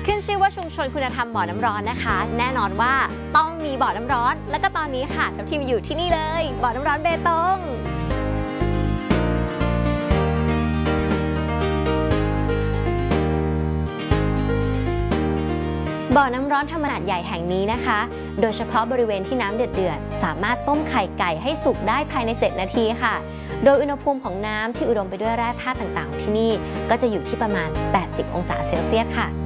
ขึ้นชื่อว่าชุมชนคุณธรรมบ่อน้ำร้อนนะคะแน่นอนว่าต้องมีบ่อน้ำร้อนและก็ตอนนี้ค่ะทัพทีมอยู่ที่นี่เลยบ่อน้ำร้อนเบตงบ่อน้ำร้อนธรรมชาติใหญ่แห่งนี้นะคะโดยเฉพาะบริเวณที่น้ำเดือดๆสามารถต้มไข่ไก่ให้สุกได้ภายใน7 นาทีค่ะโดยอุณหภูมิของน้ำที่อุดมไปด้วยแร่ธาตุต่างๆที่นี่ก็จะอยู่ที่ประมาณ80 องศาเซลเซียสค่ะ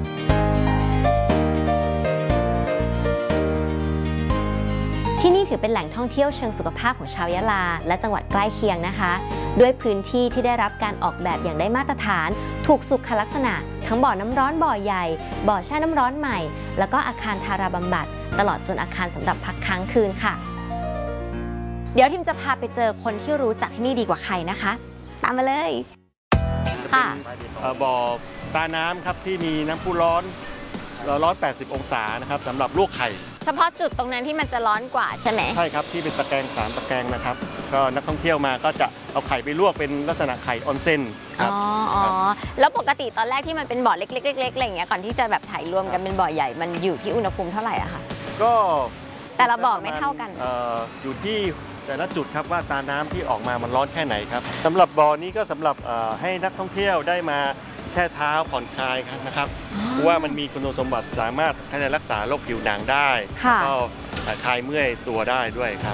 ที่นี่ถือเป็นแหล่งท่องเที่ยวเชิงสุขภาพของชาวยะลาและจังหวัดใกล้เคียงนะคะด้วยพื้นที่ที่ได้รับการออกแบบอย่างได้มาตรฐานถูกสุขลักษณะทั้งบ่อน้ำร้อนบ่อใหญ่บ่อแช่น้ำร้อนใหม่แล้วก็อาคารทาราบำบัดตลอดจนอาคารสำหรับพักค้างคืนค่ะเดี๋ยวทีมจะพาไปเจอคนที่รู้จักที่นี่ดีกว่าใครนะคะตามมาเลยค่ะบ่อตาน้ำครับที่มีน้ำพุร้อน180 องศานะครับสำหรับลวกไข่เฉพาะจุดตรงนั้นที่มันจะร้อนกว่าใช่ไหมใช่ครับที่เป็นตะแกรง3 ตะแกรงนะครับก็นักท่องเที่ยวมาก็จะเอาไข่ไปลวกเป็นลักษณะไข่ออนเซ็นครับอ๋อแล้วปกติตอนแรกที่มันเป็นบ่อเล็กๆๆอะไรอย่างเงี้ยก่อนที่จะแบบถ่ายรวมกันเป็นบ่อใหญ่มันอยู่ที่อุณหภูมิเท่าไหร่อะคะก็แต่ละบ่อไม่เท่ากันอยู่ที่แต่ละจุดครับว่าตาน้ำที่ออกมามันร้อนแค่ไหนครับสำหรับบ่อนี้ก็สำหรับให้นักท่องเที่ยวได้มาแช่เท้าผ่อนคลายนะครับเพราะว่ามันมีคุณสมบัติสามารถรักษาโรคผิวหนังได้ก็คลายเมื่อยตัวได้ด้วยครับ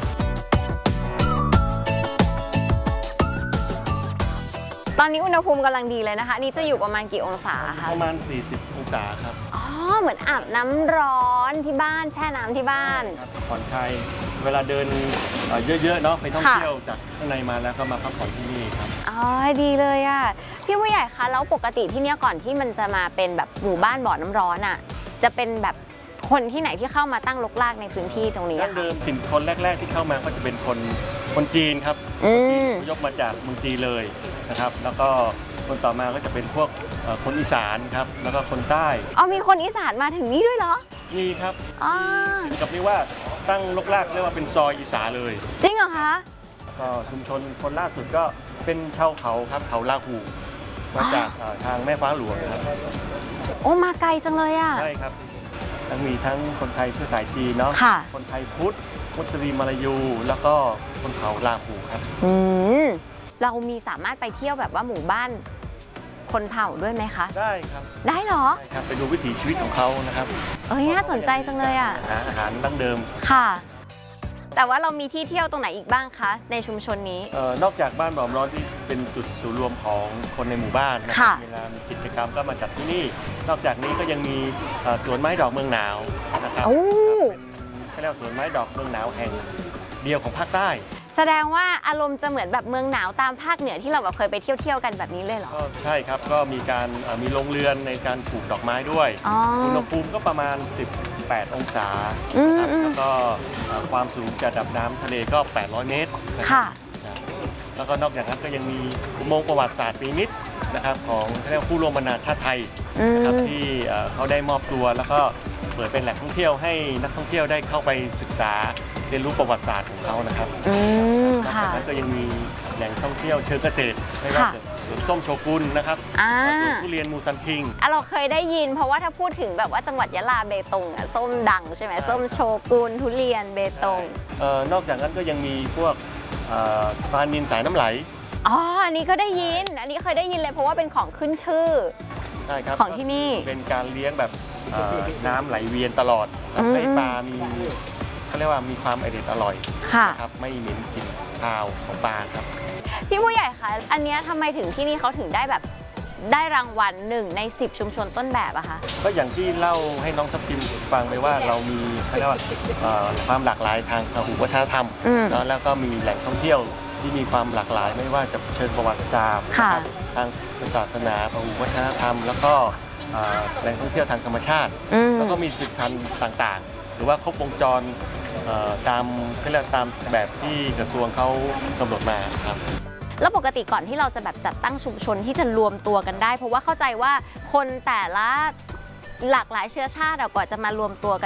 ตอนนี้อุณหภูมิกำลังดีเลยนะคะนี่จะอยู่ประมาณกี่องศาคะประมาณ40 องศาครับอ๋อเหมือนอาบน้ำร้อนที่บ้านแช่น้ำที่บ้านผ่อนคลายเวลาเดินเยอะๆเนาะไปท่องเที่ยวจากข้างในมาแล้วก็มาพักผ่อนที่นี่ครับอ๋อดีเลยอ่ะพี่ผู้ใหญ่คะแล้วปกติที่เนี่ยก่อนที่มันจะมาเป็นแบบหมู่บ้านบ่อน้ำร้อนอ่ะจะเป็นแบบคนที่ไหนที่เข้ามาตั้งรกรากในพื้นที่ตรงนี้เดิมถิ่นคนแรกๆที่เข้ามาก็จะเป็นคนจีนครับที่ยกมาจากเมืองจีนเลยนะครับแล้วก็คนต่อมาก็จะเป็นพวกคนอีสานครับแล้วก็คนใต้มีคนอีสานมาถึงนี่ด้วยเหรอมีครับกับนี่ว่าตั้งรกรากเรียกว่าเป็นซอยอีสานเลยจริงเหรอคะก็ชุมชนคนล่าสุดก็เป็นชาวเขาครับเขาลาหูมาจากทางแม่ฟ้าหลวงครับโอ้มาไกลจังเลยอ่ะใช่ครับมีทั้งคนไทยเชื้อสายจีนเนาะคนไทยพุทธมุสลิมมาลายูแล้วก็คนเขาลาหูครับเรามีสามารถไปเที่ยวแบบว่าหมู่บ้านคนเผ่าด้วยไหมคะได้ครับได้เหรอได้ครับไปดูวิถีชีวิตของเขานะครับน่าสนใจจังเลยอ่ะอาหารดั้งเดิมค่ะแต่ว่าเรามีที่เที่ยวตรงไหนอีกบ้างคะในชุมชนนี้นอกจากบ้านบ่อน้ำร้อนที่เป็นจุดศูนย์รวมของคนในหมู่บ้านนะครับเวลามีกิจกรรมก็มาจัดที่นี่นอกจากนี้ก็ยังมีสวนไม้ดอกเมืองหนาวนะครับเป็นเรียกว่าสวนไม้ดอกเมืองหนาวแห่งเดียวของภาคใต้แสดงว่าอารมณ์จะเหมือนแบบเมืองหนาวตามภาคเหนือที่เราแบบเคยไปเที่ยวกันแบบนี้เลยเหรอใช่ครับก็มีโรงเรือนในการปลูกดอกไม้ด้วยอุณหภูมิก็ประมาณ18 องศาครับแล้วก็ความสูงจากระดับน้ำทะเลก็800 เมตรค่ะแล้วก็นอกจากนั้นก็ยังมีอุโมงค์ประวัติศาสตร์ปีนิดนะครับของเรียกว่าผู้ร่วมบรรณาชาติไทยนะครับที่เขาได้มอบตัวแล้วก็เปิดเป็นแหล่งท่องเที่ยวให้นักท่องเที่ยวได้เข้าไปศึกษาเรียนรู้ประวัติศาสตร์ของเขานะครับค่ะแล้วก็ยังมีแหล่งท่องเที่ยวเชิงเกษตรไม่ว่าจะสวนส้มโชกุนนะครับสวนทุเรียนมูซันคิงเราเคยได้ยินเพราะว่าถ้าพูดถึงแบบว่าจังหวัดยะลาเบตงส้มดังใช่ไหมส้มโชกุนทุเรียนเบตงนอกจากนั้นก็ยังมีพวกปลานิลสายน้ำไหลอันนี้ก็ได้ยินอันนี้เคยได้ยินเลยเพราะว่าเป็นของขึ้นชื่อใช่ครับของที่นี่เป็นการเลี้ยงแบบน้ำไหลเวียนตลอดให้ปลามีเขาเรียกว่ามีความอร่อยครับไม่เหม็นกลิ่นคาวของปลาครับพี่ผู้ใหญ่คะอันนี้ทำไมถึงที่นี่เขาถึงได้แบบได้รางวัล1 ใน 10ชุมชนต้นแบบอะคะก็อย่างที่เล่าให้น้องทัพทิมฟังไปว่าเรามีเขาเรียกว่าความหลากหลายทางพหุวัฒนธรรมแล้วก็มีแหล่งท่องเที่ยวที่มีความหลากหลายไม่ว่าจะเชิงประวัติศาสตร์ทางศาสนาพหุวัฒนธรรมแล้วก็แหล่งท่องเที่ยวทางธรรมชาติแล้วก็มีผลิตภัณฑ์ต่างๆหรือว่าครบวงจรตามแบบที่กระทรวงเขากำหนดมาครับแล้วปกติก่อนที่เราจะแบบจัดตั้งชุมชนที่จะรวมตัวกันได้เพราะว่าเข้าใจว่าคนแต่ละหลากหลายเชื้อชาติกว่าจะมารวมตัวกัน